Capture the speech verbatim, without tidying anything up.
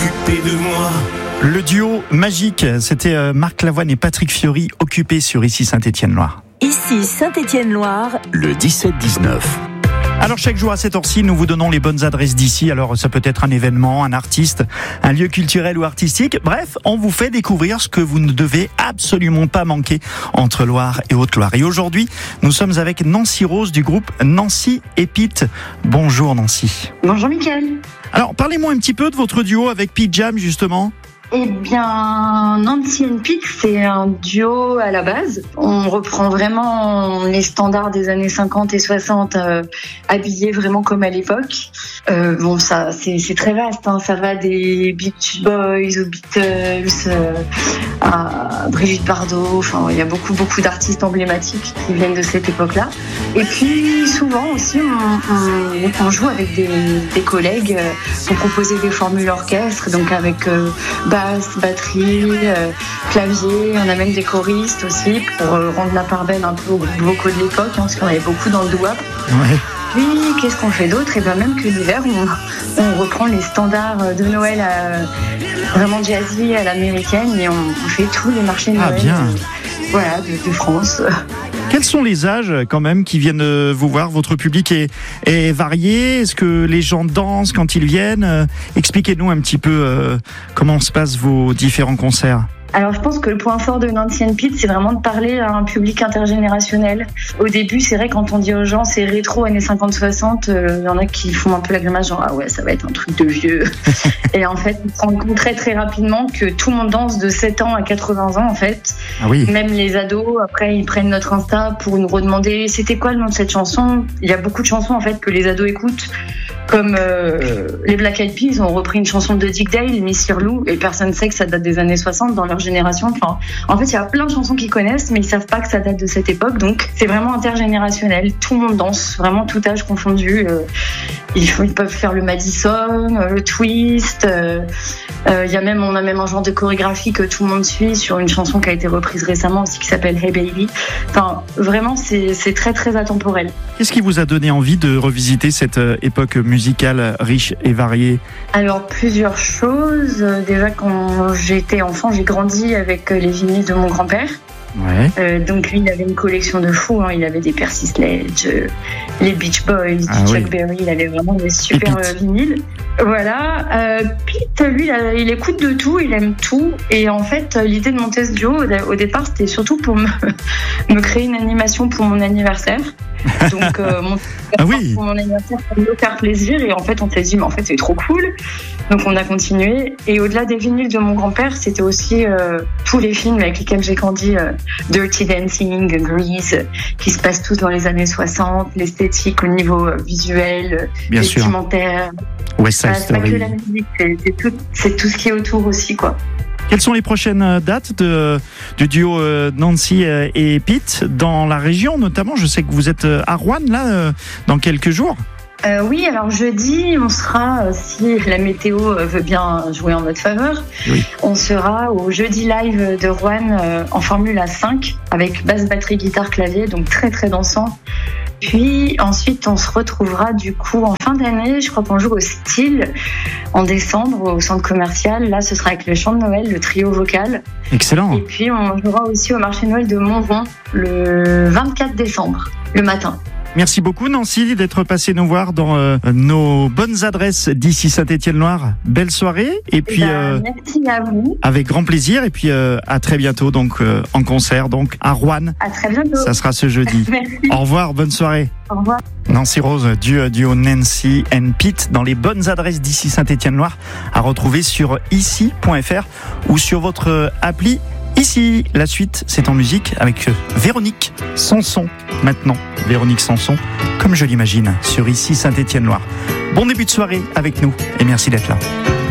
occupé de moi. Le duo magique, c'était Marc Lavoine et Patrick Fiori, occupés sur Ici Saint-Étienne-Loire. Ici Saint-Étienne-Loire, le dix-sept dix-neuf. Alors chaque jour à cette heure-ci, nous vous donnons les bonnes adresses d'ici. Alors ça peut être un événement, un artiste, un lieu culturel ou artistique. Bref, on vous fait découvrir ce que vous ne devez absolument pas manquer entre Loire et Haute-Loire. Et aujourd'hui, nous sommes avec Nancy Rose du groupe Nancy et Pete. Bonjour Nancy. Bonjour Mickaël. Alors parlez-moi un petit peu de votre duo avec Pete Jam justement. Eh bien, Nancy and Pete, c'est un duo à la base. On reprend vraiment les standards des années cinquante et soixante, euh, habillés vraiment comme à l'époque. Euh, bon, ça, c'est, c'est très vaste, hein. Ça va des Beach Boys aux Beatles, euh, à Brigitte Bardot. Enfin, il y a beaucoup, beaucoup d'artistes emblématiques qui viennent de cette époque-là. Et puis, souvent aussi, on, on, on joue avec des, des collègues euh, pour proposer des formules orchestre, donc avec euh, basse, batterie, euh, clavier. On a même des choristes aussi pour euh, rendre la part belle un peu aux groupes vocaux de l'époque, hein, parce qu'on avait beaucoup dans le doo-wop. Ouais. Puis, qu'est-ce qu'on fait d'autre ? Et bien même que l'hiver, on, on reprend les standards de Noël à, vraiment jazzy à l'américaine et on, on fait tous les marchés de Ah, Noël bien. De, voilà, de, de France. Quels sont les âges quand même qui viennent vous voir ? Votre public est, est varié ? Est-ce que les gens dansent quand ils viennent ? Expliquez-nous un petit peu euh, comment se passent vos différents concerts. Alors je pense que le point fort de Nancy and Pete, c'est vraiment de parler à un public intergénérationnel. Au début, c'est vrai, quand on dit aux gens c'est rétro années cinquante soixante, il euh, y en a qui font un peu la grimace genre ah ouais, ça va être un truc de vieux. Et en fait, on se rend compte très très rapidement que tout le monde danse de sept ans à quatre-vingts ans en fait. Ah oui. Même les ados, après ils prennent notre Insta pour nous redemander c'était quoi le nom de cette chanson. Il y a beaucoup de chansons en fait que les ados écoutent. Comme euh, les Black Eyed Peas ont repris une chanson de Dick Dale, Miss Lou, et personne ne sait que ça date des années soixante dans leur génération. Enfin, en fait, il y a plein de chansons qu'ils connaissent, mais ils savent pas que ça date de cette époque. Donc, c'est vraiment intergénérationnel. Tout le monde danse, vraiment tout âge confondu. Euh, ils, ils peuvent faire le Madison, euh, le twist. Euh, euh, y a même, on a même un genre de chorégraphie que tout le monde suit sur une chanson qui a été reprise récemment aussi, qui s'appelle Hey Baby. Enfin, vraiment, c'est, c'est très très atemporel. Qu'est-ce qui vous a donné envie de revisiter cette époque musicale riche et variée ? Alors, plusieurs choses. Déjà, quand j'étais enfant, j'ai grandi avec les vinyles de mon grand-père. Ouais. Euh, donc lui, il avait une collection de fous, hein. Il avait des Percy Sledge, euh, les Beach Boys, ah, du oui. Chuck Berry, il avait vraiment des super euh, vinyles. Voilà. Euh, Pete, lui, il, il écoute de tout, il aime tout. Et en fait, l'idée de monter ce duo, au, au départ, c'était surtout pour me, me créer une animation pour mon anniversaire. Donc, euh, mon ah oui. pour mon anniversaire, pour me faire plaisir. Et en fait, on s'est dit, mais en fait, c'est trop cool. Donc, on a continué. Et au-delà des vinyles de mon grand-père, c'était aussi euh, tous les films avec lesquels j'ai grandi. Euh, Dirty Dancing, Grease, qui se passent tous dans les années soixante, l'esthétique au niveau visuel, bien vestimentaire. West Side c'est pas Story. que la musique, c'est, c'est, tout, c'est tout ce qui est autour aussi, quoi. Quelles sont les prochaines dates de, du duo Nancy et Pete dans la région notamment ? Je sais que vous êtes à Rouen là dans quelques jours. Euh, oui, alors jeudi, on sera, si la météo veut bien jouer en notre faveur, oui. on sera au jeudi live de Rouen euh, en Formule A cinq avec basse, batterie, guitare, clavier, donc très très dansant. Puis ensuite, on se retrouvera du coup en fin d'année, je crois qu'on joue au Style en décembre au centre commercial. Là, ce sera avec le chant de Noël, le trio vocal. Excellent. Et puis, on jouera aussi au marché Noël de Montvon le vingt-quatre décembre, le matin. Merci beaucoup Nancy d'être passée nous voir dans euh, nos bonnes adresses d'ici Saint-Étienne-Loire. Belle soirée et puis ben, euh, merci à vous. Avec grand plaisir et puis euh, à très bientôt donc euh, en concert donc à Rouen. À très bientôt. Ça sera ce jeudi. Merci. Au revoir, bonne soirée. Au revoir. Nancy Rose du duo Nancy and Pete dans les bonnes adresses d'ici Saint-Étienne-Loire à retrouver sur ici point f r ou sur votre appli. Ici, la suite, c'est en musique avec Véronique Sanson. Maintenant, Véronique Sanson, comme je l'imagine, sur Ici Saint-Étienne-Loire. Bon début de soirée avec nous et merci d'être là.